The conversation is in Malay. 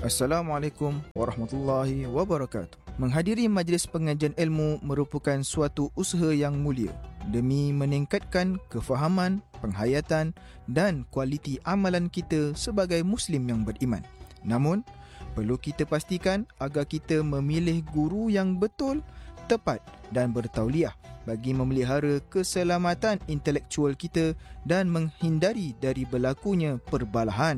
Assalamualaikum warahmatullahi wabarakatuh. Menghadiri majlis pengajian ilmu merupakan suatu usaha yang mulia demi meningkatkan kefahaman, penghayatan dan kualiti amalan kita sebagai Muslim yang beriman. Namun, perlu kita pastikan agar kita memilih guru yang betul, tepat dan bertauliah bagi memelihara keselamatan intelektual kita dan menghindari dari berlakunya perbalahan